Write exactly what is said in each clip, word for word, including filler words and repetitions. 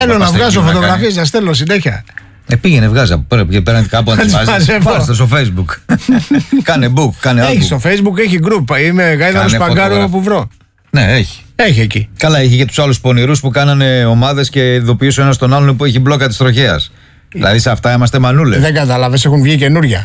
Θέλω να βγάζω φωτογραφίες, να στέλνω συνέχεια. Ε, πήγαινε, βγάζα. Πρέπει πέραν κάπου να τις βάζεις. Βάζετε στο Facebook. Κάνε book, κάνε album. Έχει στο Facebook, έχει group. Είμαι γάιδαρος Παγκάρου που βρω. Ναι, έχει. Έχει εκεί. Καλά, έχει και τους άλλους πονηρούς που κάνανε ομάδες και ειδοποιήσουν ένας τον άλλον που έχει μπλόκα της τροχέας. Δηλαδή σε αυτά είμαστε μανούλες. Δεν κατάλαβες, έχουν βγει καινούρια.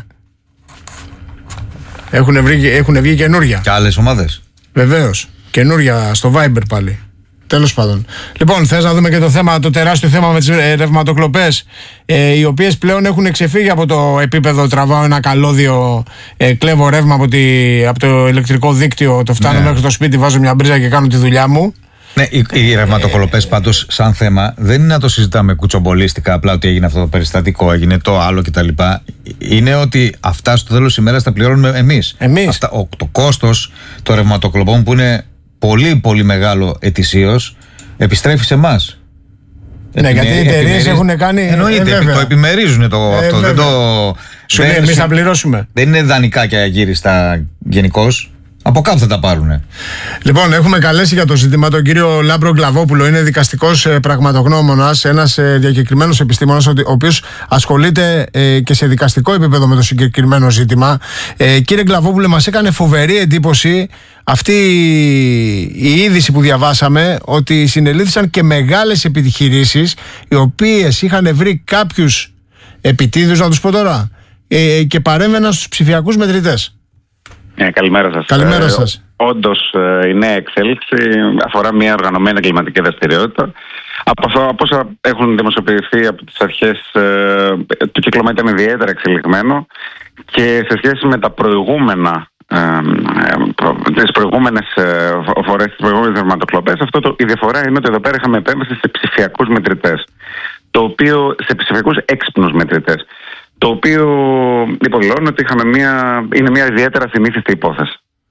Έχουν βγει, έχουν βγει καινούρια. Και άλλες ομάδες. Βεβαίως. Καινούρια στο Viber πάλι. Τέλος πάντων. Λοιπόν, θες να δούμε και το θέμα, το τεράστιο θέμα με τις ρευματοκλοπές, ε, οι οποίες πλέον έχουν ξεφύγει από το επίπεδο τραβάω ένα καλώδιο, ε, κλέβω ρεύμα από, τη, από το ηλεκτρικό δίκτυο, το φτάνω ναι. μέχρι το σπίτι, βάζω μια μπρίζα και κάνω τη δουλειά μου. Ναι, οι, οι ρευματοκλοπές πάντως σαν θέμα δεν είναι να το συζητάμε κουτσομπολίστικα, απλά ότι έγινε αυτό το περιστατικό, έγινε το άλλο κτλ. Είναι ότι αυτά στο τέλος της ημέρας τα πληρώνουμε εμείς. Εμείς. Αυτά, ο, το κόστος των ρευματοκλοπών που είναι πολύ πολύ μεγάλο ετησίως επιστρέφει σε εμάς. Ναι, γιατί οι εταιρείες έχουν κάνει. Εννοείται, ε, το επιμερίζουν το, ε, αυτό. Δεν το, σου λέει, εμείς θα πληρώσουμε. Δεν είναι δανεικά και αγύριστα γενικώς. Από κάπου θα τα πάρουνε. Λοιπόν, έχουμε καλέσει για το ζήτημα τον κύριο Λάμπρο Γκλαβόπουλο. Είναι δικαστικός ε, πραγματογνώμονας, ένας ε, διακεκριμένος επιστήμονας, ο οποίος ασχολείται ε, και σε δικαστικό επίπεδο με το συγκεκριμένο ζήτημα. Ε, κύριε Γκλαβόπουλε, μας έκανε φοβερή εντύπωση αυτή η είδηση που διαβάσαμε, ότι συνελήφθησαν και μεγάλες επιχειρήσεις οι οποίες είχαν βρει κάποιους επιτίδιους, να τους πω τώρα, ε, και παρέμβαιναν στους ψηφιακούς μετρητές. Ε, καλημέρα σας. Καλημέρα σας. Ε, όντως η νέα εξέλιξη αφορά μια οργανωμένη εγκληματική δραστηριότητα. Από όσα έχουν δημοσιοποιηθεί από τις αρχές, ε, το κύκλωμα ήταν ιδιαίτερα εξελιγμένο και σε σχέση με τα προηγούμενα ε, ε, τις προηγούμενες ε, φορές, τις προηγούμενες ρευματοκλοπές, αυτό το, η διαφορά είναι ότι εδώ πέρα είχαμε επέμβαση σε ψηφιακούς μετρητές, το οποίο, σε ψηφιακούς έξυπνους μετρητές, το οποίο υποδηλώνει ότι είχαμε μια, είναι μια ιδιαίτερα συνήθιστη υπόθεση.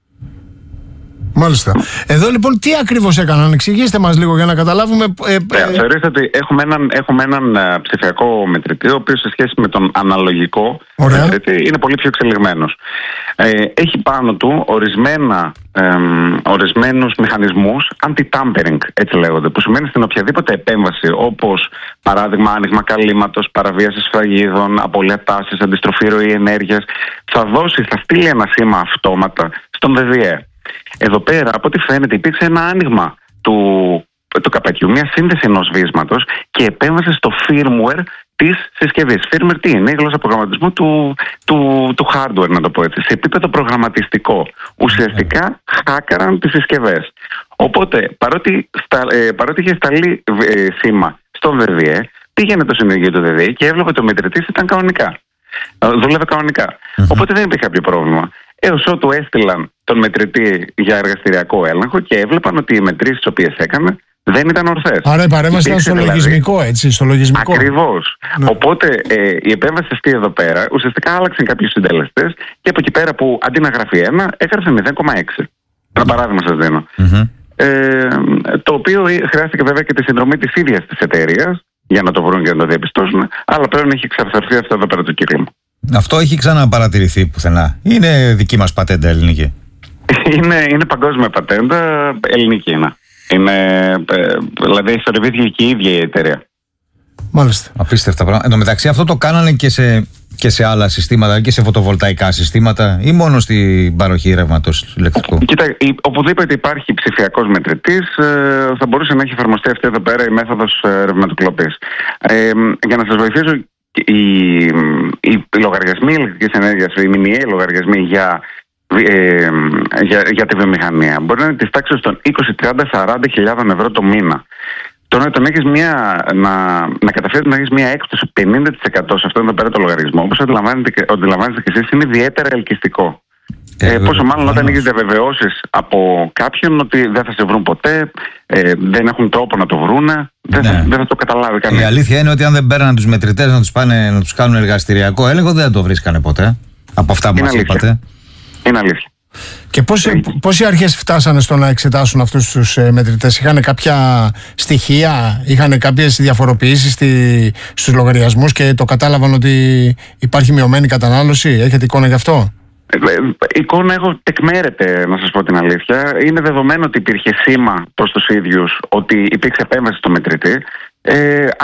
Μάλιστα. Εδώ λοιπόν τι ακριβώς έκαναν, εξηγήστε μας λίγο για να καταλάβουμε. Ε, ε... Ε, θεωρήστε ότι έχουμε έναν, έχουμε έναν uh, ψηφιακό μετρητή, ο οποίος σε σχέση με τον αναλογικό Ωραία. μετρητή είναι πολύ πιο εξελιγμένος. Ε, έχει πάνω του ορισμένα, ε, ορισμένους μηχανισμούς anti-tampering, έτσι λέγονται, που σημαίνει στην οποιαδήποτε επέμβαση, όπως παράδειγμα άνοιγμα καλύματος, παραβίαση σφραγίδων, απώλεια τάσης, αντιστροφή ροή ενέργειας, θα δώσει, θα στείλει ένα σήμα αυτόματα στον ντι βι ε. Εδώ πέρα, από ό,τι φαίνεται, υπήρξε ένα άνοιγμα του, του καπακιού, μια σύνδεση ενός βίσματος και επέμβασε στο firmware της συσκευής. Firmware τι είναι? Η γλώσσα προγραμματισμού του, του, του hardware, να το πω έτσι, σε επίπεδο προγραμματιστικό. Ουσιαστικά χάκαραν τις συσκευές. Οπότε, παρότι, στα, ε, παρότι είχε σταλεί ε, σήμα στον ντι βι ε, πήγαινε το συνεργείο του ντι βι ε και έβλεπε το μετρητής ήταν κανονικά. Δούλευε κανονικά. Mm-hmm. Οπότε δεν υπήρχε κάποιο πρόβλημα. Έως ότου έστειλαν τον μετρητή για εργαστηριακό έλεγχο και έβλεπαν ότι οι μετρήσεις τις οποίες έκανε δεν ήταν ορθές. Άρα η παρέμβαση ήταν στο δηλαδή, λογισμικό, έτσι, στο λογισμικό. Ακριβώς. Ναι. Οπότε ε, η επέμβαση αυτή εδώ πέρα ουσιαστικά άλλαξαν κάποιους συντελεστές και από εκεί πέρα που αντί να γράφει ένα, έγραψε μηδέν κόμμα έξι. Ένα mm-hmm. παράδειγμα σας δίνω. Mm-hmm. Ε, το οποίο χρειάστηκε βέβαια και τη συνδρομή της ίδιας της εταιρείας για να το βρουν και να το διαπιστώσουν, αλλά πλέον έχει εξαρθαρθεί αυτό εδώ πέρα το κύκλωμα. Αυτό έχει ξαναπαρατηρηθεί πουθενά? Είναι δική μας πατέντα ελληνική? είναι, είναι παγκόσμια πατέντα, ελληνική είναι. είναι ε, δηλαδή ιστορευήθηκε και η ίδια η εταιρεία. Μάλιστα. Απίστευτα πράγματα. Εν τω μεταξύ αυτό το κάνανε και σε, και σε άλλα συστήματα, και σε φωτοβολταϊκά συστήματα, ή μόνο στην παροχή ρεύματος ηλεκτρικού? Κοίτα, οπουδήποτε υπάρχει ψηφιακός μετρητής, ε, θα μπορούσε να έχει εφαρμοστεί αυτή εδώ πέρα η μέθοδος ε, ρευματοκλοπής. Ε, για να σας βοηθήσω, οι, οι λογαριασμοί ηλεκτρικής ενέργειας, οι μηνιαίοι λογαριασμοί για, ε, για, για τη βιομηχανία μπορεί να είναι της τάξης των είκοσι, τριάντα, σαράντα χιλιάδες ευρώ το μήνα. Τώρα τον έχεις μια, να, να καταφέρεις να έχεις μια έκπτωση πενήντα τοις εκατό σε αυτόν εδώ πέρα το λογαριασμό, όπως αντιλαμβάνεστε και εσείς, είναι ιδιαίτερα ελκυστικό. Ε, ε, πόσο μάλλον όταν έχεις διαβεβαιώσεις από κάποιον ότι δεν θα σε βρουν ποτέ, ε, δεν έχουν τρόπο να το βρούνε, δεν, ναι. θα, δεν θα το καταλάβει κανείς. Η αλήθεια είναι ότι αν δεν παίρναν τους μετρητές να τους, πάνε, να τους κάνουν εργαστηριακό έλεγχο, δεν θα το βρίσκανε ποτέ. Από αυτά που είναι μας αλήθεια. είπατε. Είναι αλήθεια. Και πόσοι, πόσοι αρχές φτάσανε στο να εξετάσουν αυτούς τους ε, μετρητές? Είχαν κάποια στοιχεία, είχαν κάποιες διαφοροποιήσεις στη, στους λογαριασμούς και το κατάλαβαν ότι υπάρχει μειωμένη κατανάλωση? Έχετε εικόνα γι' αυτό? Η εικόνα έχω τεκμέρεται, να σας πω την αλήθεια. Είναι δεδομένο ότι υπήρχε σήμα προς τους ίδιους ότι υπήρξε επέμβαση στο μετρητή. Ε,